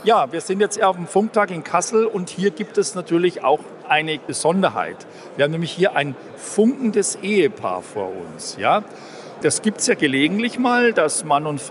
Ja, wir sind jetzt auf dem Funktag in Kassel und hier gibt es natürlich auch eine Besonderheit. Wir haben nämlich hier ein funkendes Ehepaar vor uns. Ja? Das gibt es ja gelegentlich mal, dass Mann und